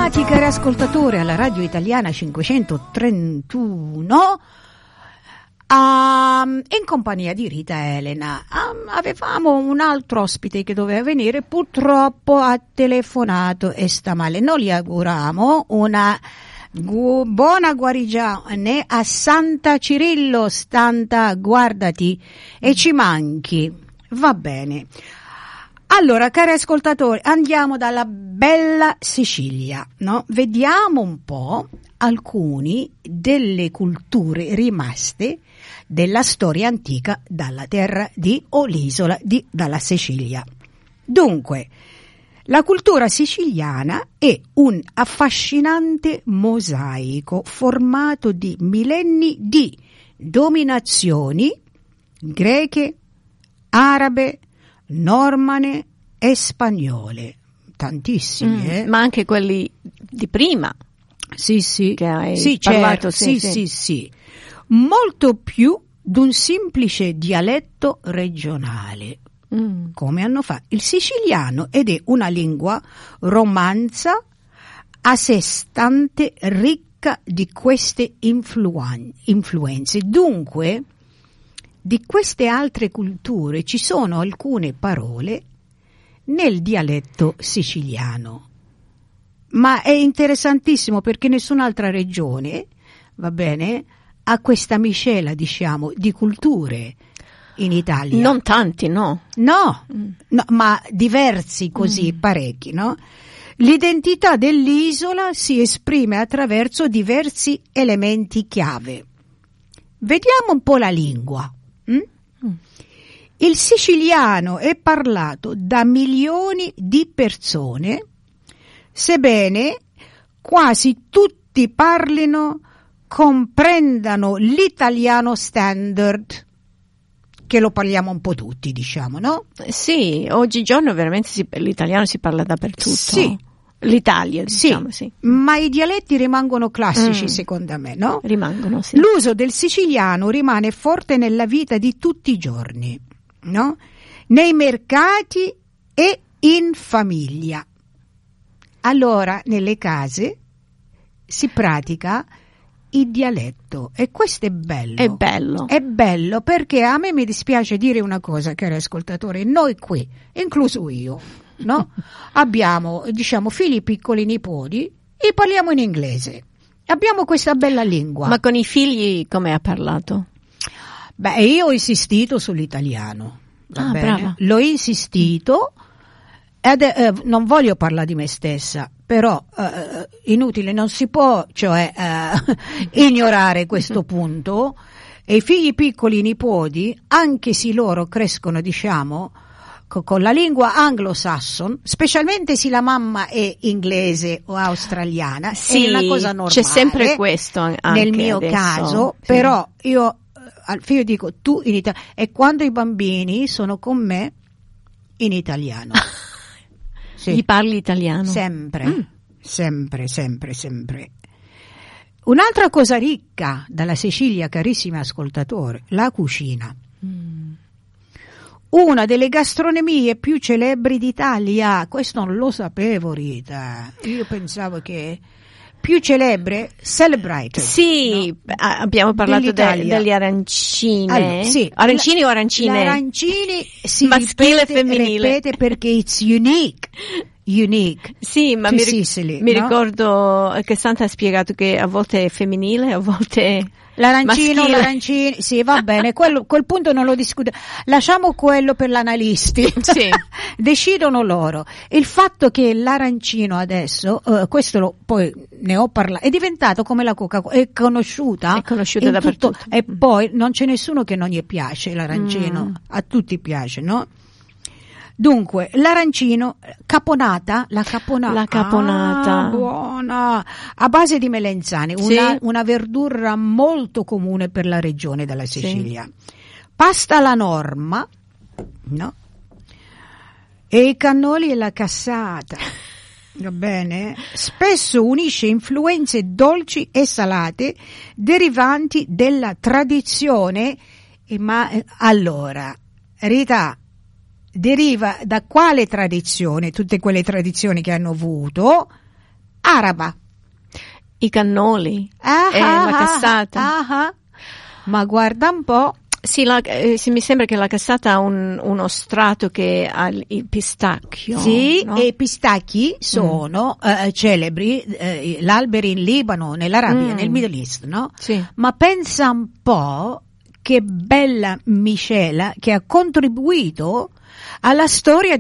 Bentrovati cari ascoltatori alla radio italiana 531 in compagnia di Rita Elena. Avevamo un altro ospite che doveva venire, purtroppo ha telefonato e sta male. Noi gli auguriamo una buona guarigione a Santa Cirillo, stanta, guardati e ci manchi. Va bene. Allora, cari ascoltatori, andiamo dalla bella Sicilia, no? Vediamo un po' alcuni delle culture rimaste della storia antica dalla terra di o l'isola dalla Sicilia. Dunque, la cultura siciliana è un affascinante mosaico formato di millenni di dominazioni greche, arabe, normane e spagnole, tantissimi, ma anche quelli di prima. Sì, che hai sì, parlato, sì, molto più di un semplice dialetto regionale, come hanno fatto il siciliano, ed è una lingua romanza a sé stante, ricca di queste influenze. Dunque, di queste altre culture ci sono alcune parole nel dialetto siciliano, ma è interessantissimo perché nessun'altra regione, va bene, ha questa miscela, diciamo, di culture in Italia. Non tanti, no? No, ma diversi così, parecchi, no? L'identità dell'isola si esprime attraverso diversi elementi chiave. Vediamo un po' la lingua. Il siciliano è parlato da milioni di persone, sebbene quasi tutti comprendano l'italiano standard, che lo parliamo un po' tutti, diciamo, no? Sì, oggigiorno veramente l'italiano si parla dappertutto. Sì. L'Italia, diciamo, sì. Ma i dialetti rimangono classici, secondo me, no? Rimangono, sì. L'uso del siciliano rimane forte nella vita di tutti i giorni, no? Nei mercati e in famiglia. Allora, nelle case si pratica il dialetto e questo è bello. È bello. È bello perché a me mi dispiace dire una cosa, cari ascoltatori, noi qui, incluso io, no? Abbiamo, diciamo, figli piccoli, nipoti, e parliamo in inglese. Abbiamo questa bella lingua. Ma con i figli come ha parlato? Beh, io ho insistito sull'italiano. Va bene? Brava. L'ho insistito. Non voglio parlare di me stessa, però inutile, non si può, cioè ignorare questo punto. E i figli piccoli, i nipoti, anche se loro crescono, diciamo, con la lingua anglosassone, specialmente se la mamma è inglese o australiana, sì, è una cosa normale. C'è sempre questo anche nel mio adesso, caso, sì. però io al figlio dico tu in italiano, e quando i bambini sono con me in italiano. Sì. Gli parli italiano? Sempre. Un'altra cosa ricca dalla Sicilia, carissimi ascoltatori, la cucina. Una delle gastronomie più celebri d'Italia. Questo non lo sapevo, Rita. Io pensavo che più celebre, celebrated. Sì, no? Abbiamo parlato degli arancine. Allora, sì. Arancini o arancine? Arancini si maschile e femminile. Ripete perché it's unique. Sì, ma Sicily, mi no? ricordo che Santa ha spiegato che a volte è femminile, a volte l'arancino, maschile. l'arancino, sì, va bene, quel punto non lo discutiamo, lasciamo quello per l'analisti, sì. Decidono loro. Il fatto che l'arancino adesso, questo poi ne ho parlato, è diventato come la Coca-Cola, è conosciuta dappertutto. E poi non c'è nessuno che non gli piace l'arancino, a tutti piace, no? Dunque, l'arancino, la caponata, buona, a base di melenzane, una verdura molto comune per la regione della Sicilia. Sì. Pasta alla norma, no? E i cannoli e la cassata, va bene? Spesso unisce influenze dolci e salate derivanti della tradizione, ma allora, Rita, deriva da quale tradizione? Tutte quelle tradizioni che hanno avuto araba. I cannoli e la cassata. Ma guarda un po'. Sì, mi sembra che la cassata ha uno strato che ha il pistacchio. Sì, no? e i pistacchi sono celebri, gli alberi in Libano, nell'Arabia, nel Middle East, no? Sì. Ma pensa un po' che bella miscela che ha contribuito alla storia